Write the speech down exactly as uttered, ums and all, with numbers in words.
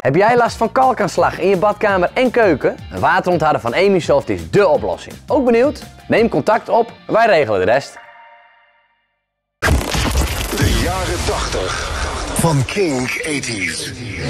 Heb jij last van kalkaanslag in je badkamer en keuken? Een waterontharder van Emisoft is dé oplossing. Ook benieuwd? Neem contact op, wij regelen de rest. De jaren tachtig van Kink tachtig.